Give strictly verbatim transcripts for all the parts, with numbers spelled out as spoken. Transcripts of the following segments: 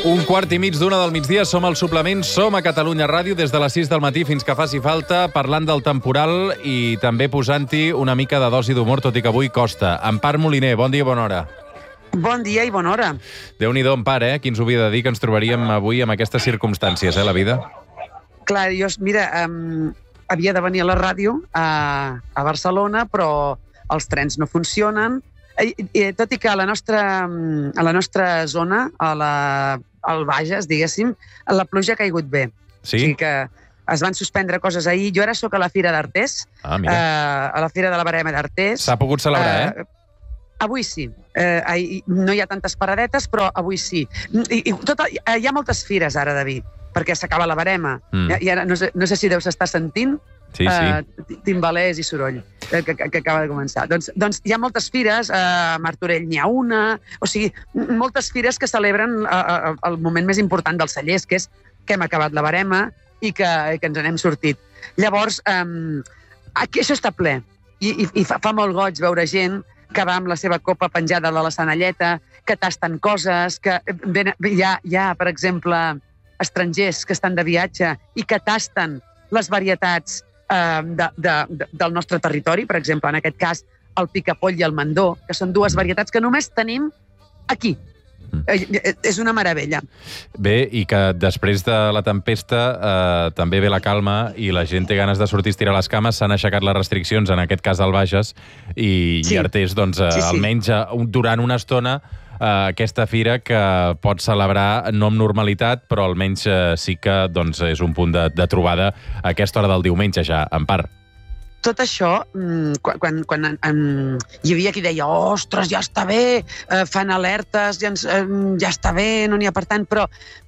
Un quart i mig d'una del migdia, som al suplement, som a Catalunya Ràdio des de les sis del matí fins que faci falta, parlant del temporal i també posant-hi una mica de dosi d'humor, tot i que avui costa. Empar Moliner, bon dia i bona hora. Bon dia i bona hora. Déu-n'hi-do, Empar, eh? Qui ens ho havia de dir que ens trobaríem avui amb aquestes circumstàncies, eh, la vida? Clar, jo, mira, um, havia de venir a la ràdio a, a Barcelona, però els trens no funcionen. I, i, tot i que a la nostra, a la nostra zona, a la, al Bages, diguéssim, la pluja ha caigut bé. Sí? O sigui que es van suspendre coses ahir. Jo ara sóc a la Fira d'Artés, ah, mira. eh, a la Fira de la Verema d'Artés. S'ha pogut celebrar, eh? eh? Avui sí. Eh, ahir, no hi ha tantes paradetes, però avui sí. I, i tot, hi ha moltes fires ara, David, perquè s'acaba la Verema. Mm. I ara, no sé, no sé si deus estar sentint sí, sí. Uh, timbalers i soroll que, que, que acaba de començar. Doncs, doncs hi ha moltes fires, a Martorell n'hi ha una, o sigui, moltes fires que celebren uh, el moment més important dels cellers, que és que hem acabat la Verema i que, que ens n'hem sortit. Llavors, um, aquí això està ple, i, i, i fa, fa molt goig veure gent que va amb la seva copa penjada de la sanalleta, que tasten coses, que ben, hi, ha, hi ha, per exemple, estrangers que estan de viatge i que tasten les varietats De, de, de, del nostre territori, per exemple, en aquest cas, el picapoll i el mandó, que són dues varietats que només tenim aquí. Mm. Eh, és una meravella. Bé, i que després de la tempesta eh, també ve la calma i la gent té ganes de sortir a estirar les cames, s'han aixecat les restriccions, en aquest cas al Bages, i, sí. i Artés, doncs, eh, sí, sí. almenys eh, durant una estona, Uh, aquesta fira que pot celebrar no amb normalitat, però almenys uh, sí que doncs, és un punt de, de trobada a aquesta hora del diumenge ja, en part. Tot això, quan, quan, quan um, hi havia qui deia ostres, ja està bé, uh, fan alertes, ja, ens, um, ja està bé, no n'hi ha per tant, però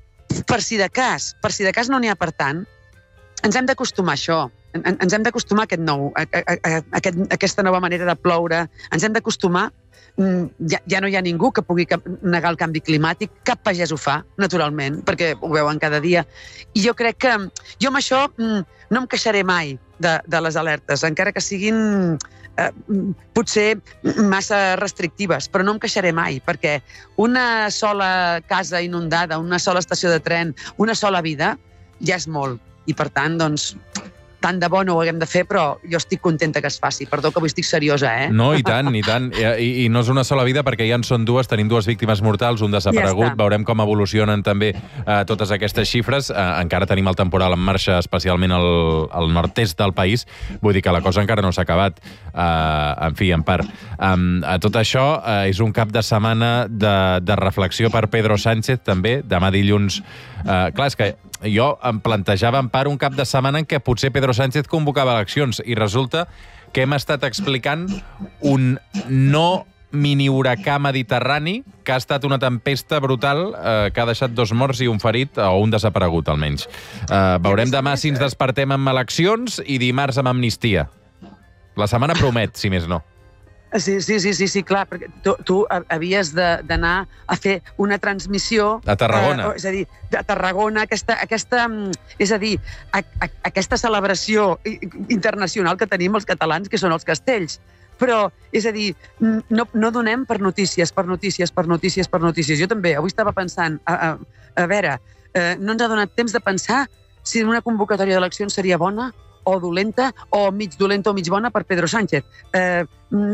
per si de cas, per si de cas no n'hi ha per tant, ens hem d'acostumar a això. En, ens hem d'acostumar a, aquest nou, a, a, a, a aquest, a aquesta nova manera de ploure, ens hem d'acostumar. Ja, ja no hi ha ningú que pugui negar el canvi climàtic, cap pagès ho fa, naturalment, perquè ho veuen cada dia. I jo crec que jo amb això no em queixaré mai de, de les alertes, encara que siguin eh, potser massa restrictives, però no em queixaré mai, perquè una sola casa inundada, una sola estació de tren, una sola vida, ja és molt. I per tant, doncs, tant de bo no ho haguem de fer, però jo estic contenta que es faci. Perdó, que avui estic seriosa, eh? No, i tant, i tant. I, i, i no és una sola vida, perquè ja en són dues, tenim dues víctimes mortals, un desaparegut, ja veurem com evolucionen també eh, totes aquestes xifres. Eh, encara tenim el temporal en marxa, especialment al, al nord-est del país, vull dir que la cosa encara no s'ha acabat. Eh, en fi, en part. Um, a tot això, eh, és un cap de setmana de, de reflexió per Pedro Sánchez, també, demà dilluns. Eh, clar, és que jo em plantejava en part un cap de setmana en què potser Pedro Sánchez convocava eleccions i resulta que hem estat explicant un no mini-huracà mediterrani que ha estat una tempesta brutal eh, que ha deixat dos morts i un ferit o un desaparegut, almenys. Eh, veurem demà si ens despertem amb eleccions i dimarts amb amnistia. La setmana promet, si més no. Sí, sí, sí, sí, sí, clar, perquè tu, tu havies d'anar a fer una transmissió... A Tarragona. Eh, és a dir, a Tarragona, aquesta, aquesta, és a dir, a, a, aquesta celebració internacional que tenim els catalans, que són els castells. Però, és a dir, no, no donem per notícies, per notícies, per notícies, per notícies. Jo també, avui estava pensant, a, a, a veure, eh, no ens ha donat temps de pensar si una convocatòria d'eleccions seria bona o dolenta, o mig dolenta o mig bona per Pedro Sánchez. Eh,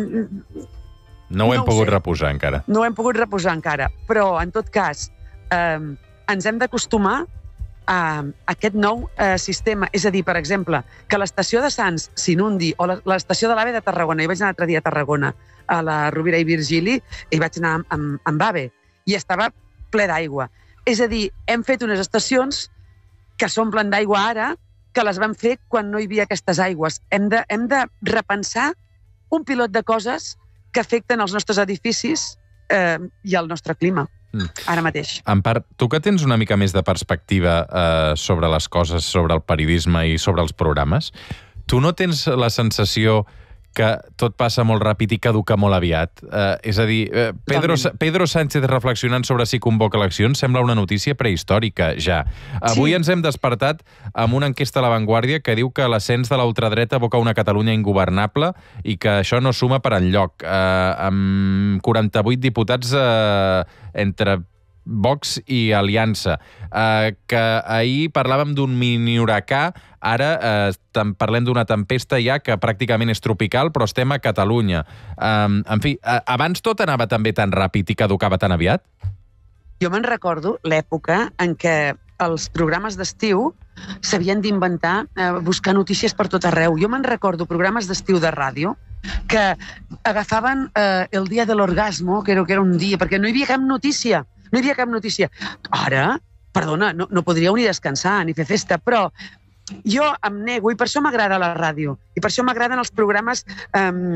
no ho hem no pogut sé. reposar encara. No ho hem pogut reposar encara, però en tot cas eh, ens hem d'acostumar a aquest nou eh, sistema. És a dir, per exemple, que l'estació de Sants s'inundi, o l'estació de l'AVE de Tarragona. Jo vaig anar l'altre dia a Tarragona, a la Rovira i Virgili, i vaig anar amb, amb, amb AVE, i estava ple d'aigua. És a dir, hem fet unes estacions que s'omplen d'aigua ara, que les vam fer quan no hi havia aquestes aigües. Hem de, hem de repensar un pilot de coses que afecten els nostres edificis eh, i el nostre clima, mm. ara mateix. En part, tu que tens una mica més de perspectiva eh, sobre les coses, sobre el periodisme i sobre els programes, tu no tens la sensació que tot passa molt ràpid i caduca molt aviat? Eh, és a dir, eh, Pedro, Pedro Sánchez reflexionant sobre si convoca eleccions sembla una notícia prehistòrica, ja. Avui sí. Ens hem despertat amb una enquesta a La Vanguardia que diu que l'ascens de la ultradreta aboca una Catalunya ingovernable i que això no suma per enlloc. Eh, amb quaranta-vuit diputats eh, entre Vox i Aliança, eh, que ahir parlàvem d'un mini huracà, ara eh, parlem d'una tempesta ja que pràcticament és tropical, però estem a Catalunya. Eh, en fi, eh, abans tot anava també tan ràpid i caducava tan aviat? Jo me'n recordo l'època en què els programes d'estiu s'havien d'inventar, eh, buscar notícies per tot arreu. Jo me'n recordo programes d'estiu de ràdio que agafaven eh, el dia de l'orgasmo, que era, que era un dia, perquè no hi havia cap notícia, no hi havia cap notícia. Ara, perdona, no, no podríeu ni descansar ni fer festa, però jo em nego, i per això m'agrada la ràdio, i per això m'agraden els programes um,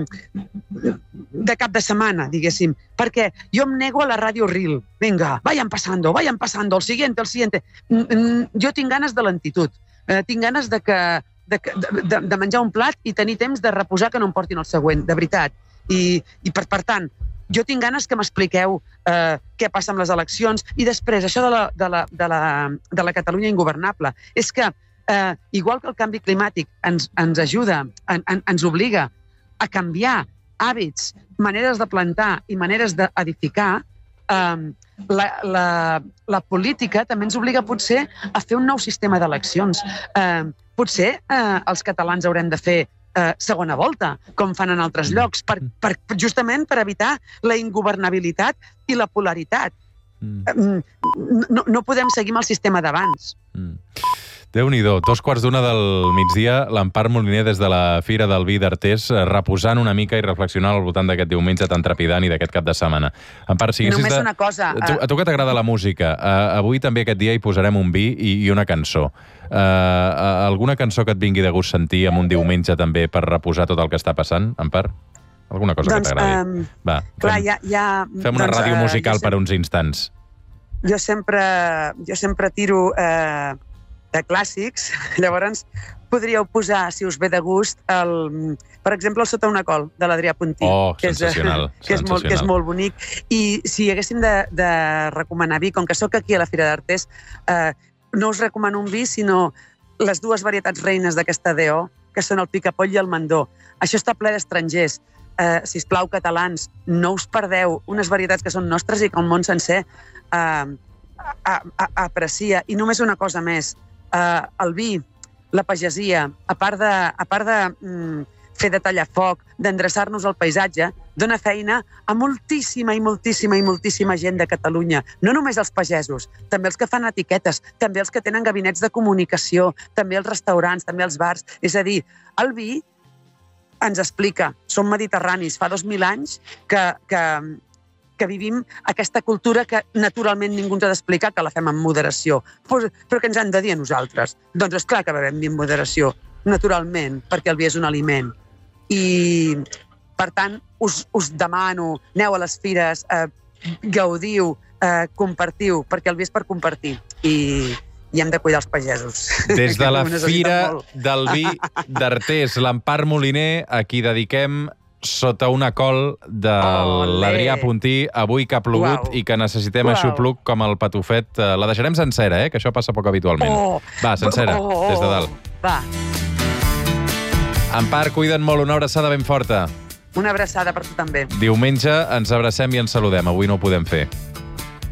de cap de setmana, diguéssim, perquè jo em nego a la ràdio reel. Vinga, vayan pasando, vayan pasando, el siguiente, el siguiente. Jo tinc ganes de lentitud, eh, tinc ganes de, que, de, de, de menjar un plat i tenir temps de reposar que no em portin el següent, de veritat. I, i per, per tant, jo tinc ganes que m'expliqueu eh, què passa amb les eleccions, i després, això de la, de la, de la, de la Catalunya ingovernable, és que Uh, igual que el canvi climàtic ens, ens ajuda, en, en, ens obliga a canviar hàbits, maneres de plantar i maneres d'edificar, uh, la, la, la política també ens obliga potser a fer un nou sistema d'eleccions. Uh, potser uh, els catalans haurem de fer uh, segona volta, com fan en altres llocs, per, per, justament per evitar la ingovernabilitat i la polaritat. Mm. Uh, no, no podem seguir amb el sistema d'abans. Mm. Déu-n'hi-do, dos quarts d'una del migdia, l'Empar Moliner des de la Fira del Vi d'Artés, reposant una mica i reflexionant al voltant d'aquest diumenge tan trepidant i d'aquest cap de setmana. Empar, si Només de... una cosa... A tu, a tu que t'agrada la música, uh, avui també aquest dia hi posarem un vi i, i una cançó. Uh, uh, alguna cançó que et vingui de gust sentir amb un diumenge també per reposar tot el que està passant, Empar? Alguna cosa doncs, que t'agradi? Um, Va, clar, fem, ja, ja, fem una doncs, ràdio musical uh, per uns instants. Jo sempre, jo sempre tiro... Uh, de clàssics, llavors podríeu posar, si us ve de gust, el, per exemple, el Sota una col, de l'Adrià Puntí. Oh, que sensacional. És, que, és molt, que és molt bonic. I si haguéssim de, de recomanar vi, com que sóc aquí a la Fira d'Artés, eh, no us recomano un vi, sinó les dues varietats reines d'aquesta D O, que són el picapoll i el mandó. Això està ple d'estrangers. Eh, sisplau, catalans, no us perdeu unes varietats que són nostres i que el món sencer eh, a, a, aprecia. I només una cosa més. Uh, el vi, la pagesia, a part de, a part de mm, fer de tallar foc, d'endreçar-nos al paisatge, dona feina a moltíssima i moltíssima i moltíssima gent de Catalunya. No només els pagesos, també els que fan etiquetes, també els que tenen gabinets de comunicació, també els restaurants, també els bars. És a dir, el vi ens explica, som mediterranis, fa dos mil anys que... que que vivim aquesta cultura que naturalment ningú ens ha d'explicar, que la fem amb moderació. Però, però què ens han de dir a nosaltres? Doncs és clar que bevem vi amb moderació, naturalment, perquè el vi és un aliment. I, per tant, us, us demano, aneu a les fires, eh, gaudiu, eh, compartiu, perquè el vi és per compartir. I, i hem de cuidar els pagesos. Des de la Fira del Vi d'Artés, l'Empar Moliner, a qui dediquem Sota una col de l'Adrià Puntí, avui que ha plogut Uau. I que necessitem Uau. Aixopluc com el patufet. La deixarem sencera, eh? Que això passa poc habitualment. Oh. Va, sencera, oh, oh, oh. Des de dalt. Va. Empar, cuida't molt, una abraçada ben forta. Una abraçada per tu també. Diumenge ens abracem i ens saludem, avui no ho podem fer.